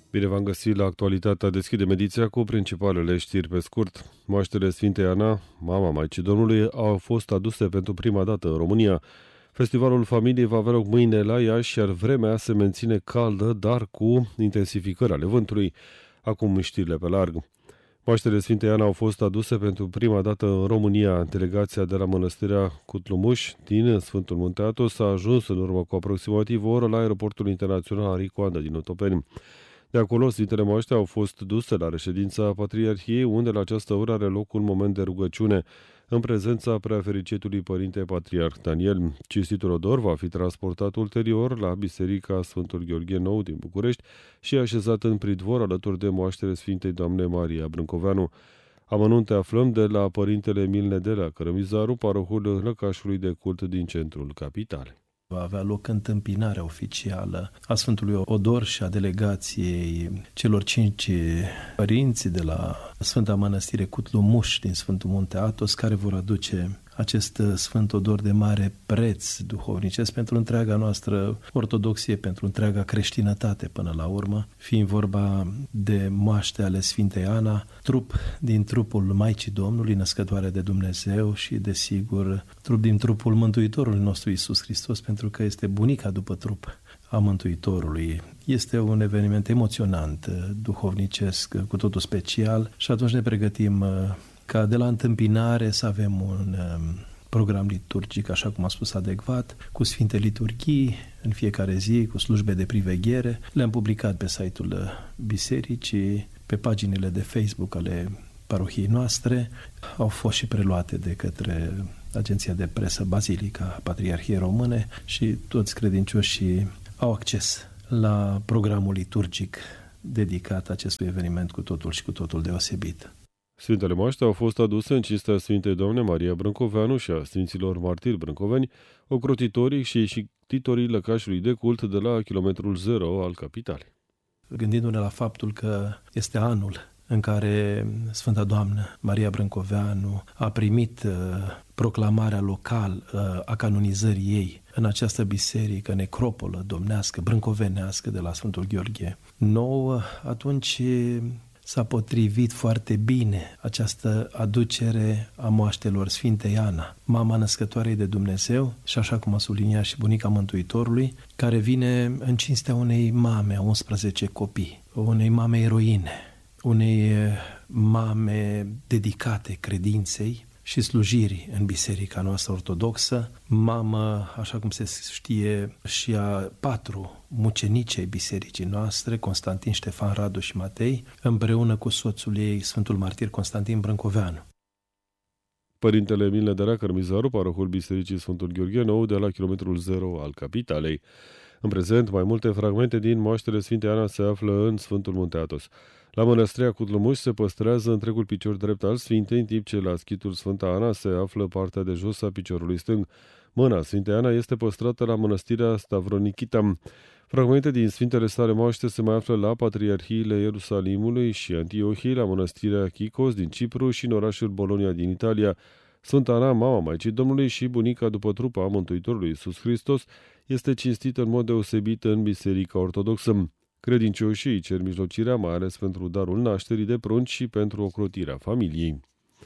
Bine v-am găsit la Actualitatea. Deschidem ediția cu principalele știri pe scurt. Moaștele Sfintei Ana, mama Maicii Domnului, au fost aduse pentru prima dată în România. Festivalul Familiei va avea loc mâine la Iași, iar vremea se menține caldă, dar cu intensificări ale vântului. Acum știrile pe larg. Moaștele Sfintei Ana au fost aduse pentru prima dată în România. Delegația de la Mănăstirea Cutlumuș din Sfântul Munte Atos a ajuns în urmă cu aproximativ o oră la aeroportul internațional Henri Coandă din Otopeni. De acolo, Sfintele Moaște au fost duse la reședința Patriarhiei, unde la această oră are loc un moment de rugăciune, în prezența preafericitului Părinte Patriarh Daniel. Cinstitul odor va fi transportat ulterior la Biserica Sfântul Gheorghe Nou din București și așezat în pridvor alături de moaștele Sfintei Doamne Maria Brâncoveanu. Amănunte aflăm de la Părintele Emil Nedelea Cărămizaru, parohul lăcașului de cult din centrul capitalei. Va avea loc întâmpinarea oficială a Sfântului Odor și a delegației celor 5 părinți de la Sfânta Mănăstire Cutlumuș din Sfântul Munte Atos, care vor aduce acest Sfânt Odor de mare preț duhovnicesc pentru întreaga noastră ortodoxie, pentru întreaga creștinătate până la urmă, fiind vorba de moaște ale Sfintei Ana, trup din trupul Maicii Domnului, născătoare de Dumnezeu și, desigur, trup din trupul Mântuitorului nostru Iisus Hristos, pentru că este bunica după trup a Mântuitorului. Este un eveniment emoționant, duhovnicesc, cu totul special și atunci ne pregătim ca de la întâmpinare să avem un program liturgic, așa cum am spus, adecvat, cu Sfinte Liturghii în fiecare zi, cu slujbe de priveghere. Le-am publicat pe site-ul bisericii, pe paginile de Facebook ale parohiei noastre. Au fost și preluate de către Agenția de Presă Bazilica Patriarhiei Române și toți credincioșii au acces la programul liturgic dedicat acestui eveniment cu totul și cu totul deosebit. Sfintele Moaște au fost aduse în cinstea Sfintei Doamne Maria Brâncoveanu și a Sfinților Martiri Brâncoveni, ocrotitorii și titorii lăcașului de cult de la kilometrul 0 al capitalei. Gândindu-ne la faptul că este anul în care Sfânta Doamnă Maria Brâncoveanu a primit proclamarea local a canonizării ei în această biserică necropolă domnească, brâncovenească de la Sfântul Gheorghe Nou, atunci s-a potrivit foarte bine această aducere a moaștelor Sfintei Ana, mama născătoarei de Dumnezeu și, așa cum a subliniat și bunica Mântuitorului, care vine în cinstea unei mame a 11 copii, unei mame eroine, unei mame dedicate credinței și slujirii în biserica noastră ortodoxă, mamă, așa cum se știe, și a 4 mucenicei bisericii noastre, Constantin, Ștefan, Radu și Matei, împreună cu soțul ei, Sfântul Martir Constantin Brâncoveanu. Părintele Emil Nedelea Cărămizaru, parohul Bisericii Sfântul Gheorghe Nou de la kilometrul 0 al capitalei. În prezent, mai multe fragmente din moaștele Sfintei Ana se află în Sfântul Munte Atos. La Mănăstirea Cutlumuș se păstrează întregul picior drept al Sfintei, în timp ce la schitul Sfânta Ana se află partea de jos a piciorului stâng. Mâna Sfintei Ana este păstrată la Mănăstirea Stavronichita. Fragmente din Sfintele sale moaște se mai află la Patriarhiile Ierusalimului și Antiohiei, la Mănăstirea Chicos din Cipru și în orașul Bologna din Italia. Sfânta Ana, mama Maicii Domnului și bunica după trupa a Mântuitorului Iisus Hristos, este cinstită în mod deosebit în Biserica Ortodoxă. Credincioșii îi cer mijlocirea, mai ales pentru darul nașterii de prunci și pentru ocrotirea familiei.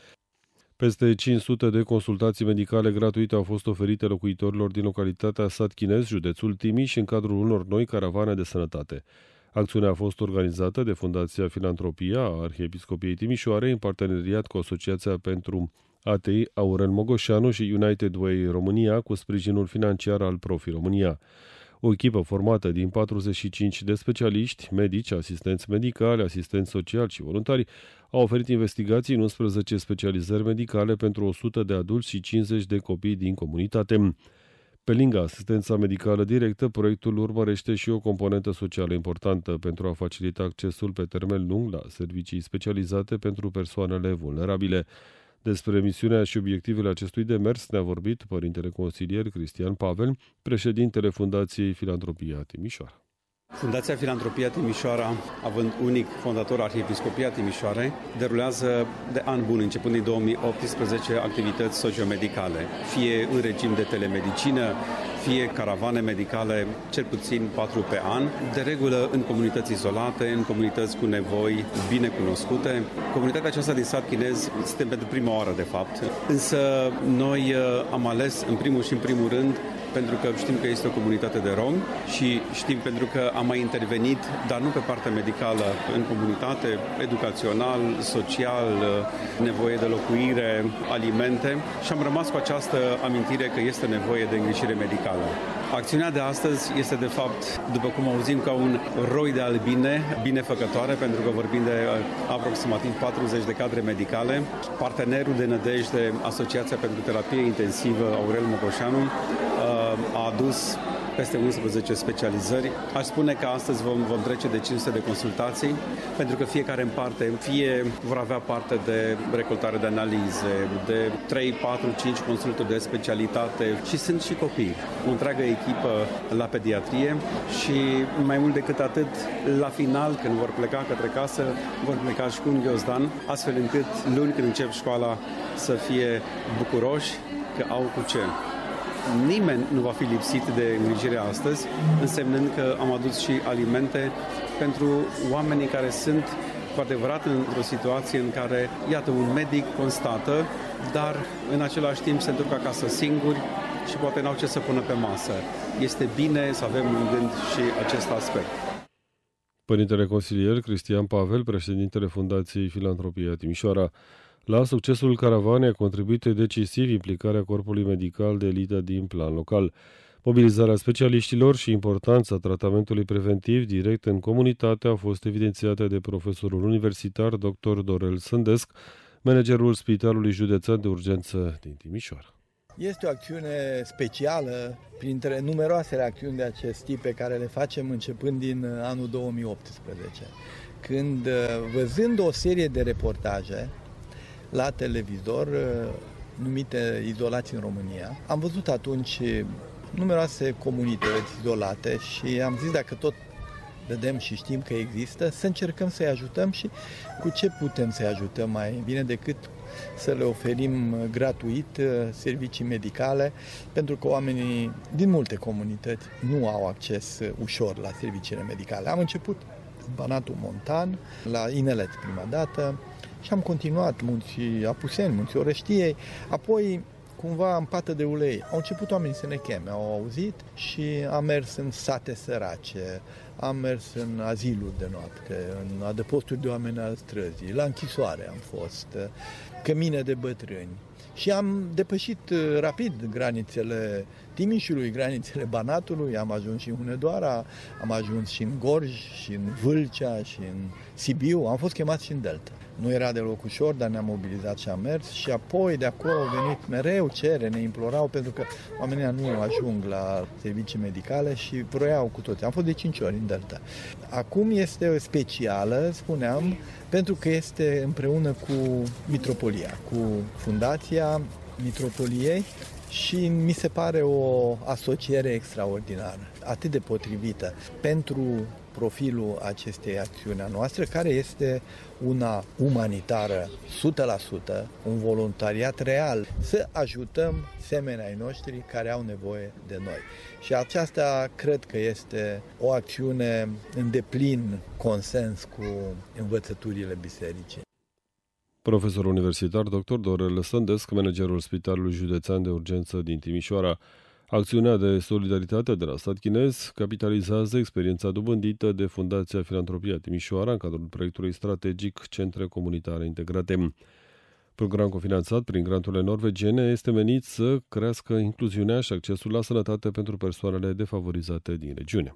Peste 500 de consultații medicale gratuite au fost oferite locuitorilor din localitatea Sat Chinez, județul Timiș, în cadrul unor noi caravane de sănătate. Acțiunea a fost organizată de Fundația Filantropia a Arhiepiscopiei Timișoarei în parteneriat cu Asociația pentru Atei Aurel Mogoșanu și United Way România, cu sprijinul financiar al Profi România. O echipă formată din 45 de specialiști, medici, asistenți medicali, asistenți sociali și voluntari a oferit investigații în 11 specializări medicale pentru 100 de adulți și 50 de copii din comunitate. Pe lângă asistența medicală directă, proiectul urmărește și o componentă socială importantă pentru a facilita accesul pe termen lung la servicii specializate pentru persoanele vulnerabile. Despre misiunea și obiectivele acestui demers ne-a vorbit părintele consilier Cristian Pavel, președintele Fundației Filantropia Timișoara. Fundația Filantropia Timișoara, având unic fondator Arhiepiscopia Timișoarei, derulează de an bun, începând din 2018, activități sociomedicale, fie în regim de telemedicină, fie caravane medicale, cel puțin 4 pe an, de regulă în comunități izolate, în comunități cu nevoi bine cunoscute. Comunitatea aceasta din sat chinez suntem pentru prima oară, de fapt, însă noi am ales în primul și în primul rând pentru că știm că este o comunitate de romi și știm pentru că am mai intervenit, dar nu pe partea medicală, în comunitate, educațional, social, nevoie de locuire, alimente și am rămas cu această amintire că este nevoie de îngrijire medicală. Acțiunea de astăzi este de fapt, după cum auzim, ca un roi de albine, binefăcătoare, pentru că vorbim de aproximativ 40 de cadre medicale. Partenerul de nădejde, Asociația pentru Terapie Intensivă Aurel Mocoșanu, a adus peste 11 specializări. Aș spune că astăzi vom trece de 500 de consultații, pentru că fiecare în parte, fie vor avea parte de recoltare de analize, de 3, 4, 5 consulturi de specialitate și sunt și copii. O întreagă echipă la pediatrie și mai mult decât atât, la final, când vor pleca către casă, vor pleca și cu un ghiozdan, astfel încât luni când încep școala să fie bucuroși că au cu ce. Nimeni nu va fi lipsit de îngrijire astăzi, însemnând că am adus și alimente pentru oamenii care sunt cu adevărat într-o situație în care, iată, un medic constată, dar în același timp se întorc acasă singuri și poate n-au ce să pună pe masă. Este bine să avem în gând și acest aspect. Părintele consilier Cristian Pavel, președintele Fundației Filantropia Timișoara, la succesul caravanei a contribuit decisiv implicarea corpului medical de elită din plan local. Mobilizarea specialiștilor și importanța tratamentului preventiv direct în comunitate a fost evidențiată de profesorul universitar dr. Dorel Sândesc, managerul Spitalului Județean de Urgență din Timișoara. Este o acțiune specială printre numeroasele acțiuni de acest tip pe care le facem începând din anul 2018, când, văzând o serie de reportaje la televizor numite Izolați în România, am văzut atunci numeroase comunități izolate și am zis, dacă tot vedem și știm că există, să încercăm să-i ajutăm și cu ce putem să-i ajutăm mai bine decât să le oferim gratuit servicii medicale, pentru că oamenii din multe comunități nu au acces ușor la serviciile medicale. Am început în Banatul Montan, la Inelet prima dată, și am continuat Munții Apuseni, Munții Orăștiei, apoi cumva în Pată de Ulei. Au început oamenii să ne cheme, au auzit și am mers în sate sărace, am mers în aziluri de noapte, în adăposturi de oameni al străzii, la închisoare am fost, cămine de bătrâni. Și am depășit rapid granițele Timișului, granițele Banatului, am ajuns și în Hunedoara, am ajuns și în Gorj, și în Vâlcea, și în Sibiu, am fost chemați și în Delta. Nu era deloc ușor, dar ne-am mobilizat și am mers și apoi de acolo au venit mereu ne implorau, pentru că oamenii nu ajung la servicii medicale și vroiau cu toți. Am fost de 5 ori în Delta. Acum este specială, spuneam, pentru că este împreună cu Mitropolia, cu Fundația Mitropoliei și mi se pare o asociere extraordinară, atât de potrivită pentru profilul acestei acțiuni a noastră, care este una umanitară 100%, un voluntariat real, să ajutăm semenii ai noștri care au nevoie de noi. Și aceasta cred că este o acțiune în deplin consens cu învățăturile bisericii. Profesor universitar dr. Dorel Sândesc, managerul Spitalului Județean de Urgență din Timișoara. Acțiunea de solidaritate de la stat chinez capitalizează experiența dobândită de Fundația Filantropia Timișoara în cadrul proiectului strategic Centre Comunitare Integrate. Program cofinanțat prin granturile norvegiene este menit să crească incluziunea și accesul la sănătate pentru persoanele defavorizate din regiune.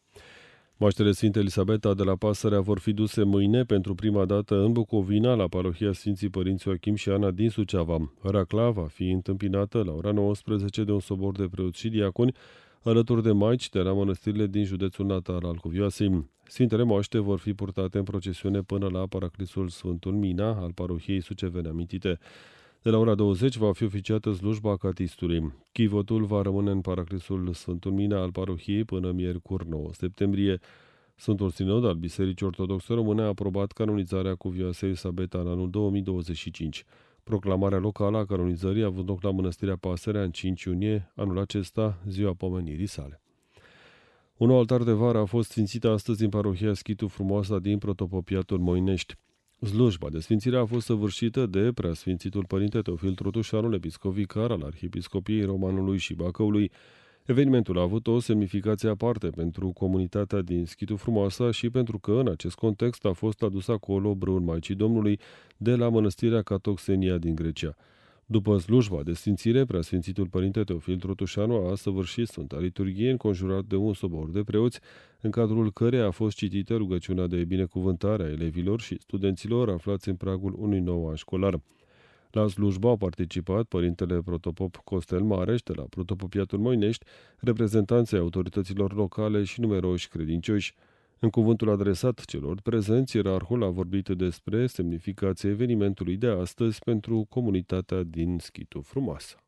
Moaștele Sfinte Elisabeta de la Pasărea vor fi duse mâine pentru prima dată în Bucovina, la parohia Sfinții Părinți Joachim și Ana din Suceava. Racla va fi întâmpinată la ora 19 de un sobor de preoți și diaconi, alături de maici de la mănăstirile din județul natal al Cuvioasei. Sfintele moaște vor fi purtate în procesiune până la paraclisul Sfântul Mina al parohiei sucevene amintite. De la ora 20 va fi oficiată slujba catistului. Chivotul va rămâne în paraclisul Sfântul Mina al parohiei până miercuri 9 septembrie. Sfântul Sinod al Bisericii Ortodoxe Române a aprobat canonizarea Cuvioasei Elisabeta în anul 2025. Proclamarea locală a canonizării a avut loc la Mănăstirea Pasărea în 5 iunie, anul acesta, ziua pomenirii sale. Un nou altar de vară a fost sfințită astăzi în parohia Schitu Frumoasa din Protopopiatul Moinești. Slujba de sfințire a fost săvârșită de preasfințitul Părinte Teofil Trotușanul, episcop vicar al Arhiepiscopiei Romanului și Bacăului. Evenimentul a avut o semnificație aparte pentru comunitatea din Schitu Frumoasa și pentru că, în acest context, a fost adus acolo brâul Maicii Domnului de la Mănăstirea Catoxenia din Grecia. După slujba de sfințire, preasfințitul Părinte Teofil Trotușanu a săvârșit Sfânta Liturghie înconjurat de un sobor de preoți, în cadrul căreia a fost citită rugăciunea de binecuvântare a elevilor și studenților aflați în pragul unui nou an școlar. La slujbă au participat Părintele Protopop Costel Mareș de la Protopopiatul Moinești, reprezentanții autorităților locale și numeroși credincioși. În cuvântul adresat celor prezenți, ierarhul a vorbit despre semnificația evenimentului de astăzi pentru comunitatea din Schitu Frumoasă.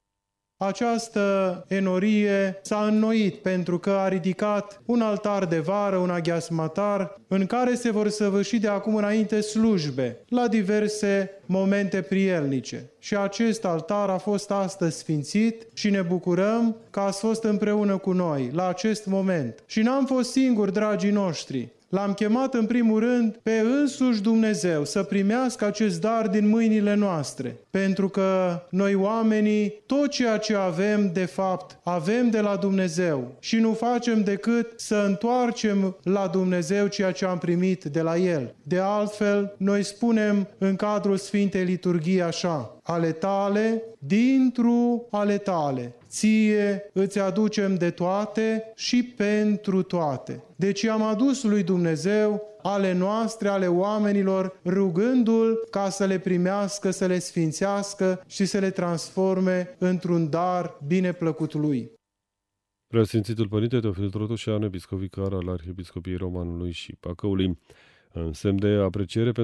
Această enorie s-a înnoit pentru că a ridicat un altar de vară, un aghiasmatar, în care se vor săvârși de acum înainte slujbe la diverse momente prielnice. Și acest altar a fost astăzi sfințit și ne bucurăm că ați fost împreună cu noi la acest moment. Și n-am fost singuri, dragii noștri. L-am chemat în primul rând pe însuși Dumnezeu să primească acest dar din mâinile noastre. Pentru că noi oamenii, tot ceea ce avem de fapt, avem de la Dumnezeu și nu facem decât să întoarcem la Dumnezeu ceea ce am primit de la El. De altfel, noi spunem în cadrul Sfintei Liturghii așa: ale tale, dintru ale tale, ție îți aducem de toate și pentru toate. Deci am adus lui Dumnezeu ale noastre, ale oamenilor, rugându-L ca să le primească, să le sfințească și să le transforme într-un dar bineplăcut Lui. Preasfințitul Părinte Teofil Trotușanu, episcop vicar al Arhiepiscopiei Romanului și Bacăului, în semn de apreciere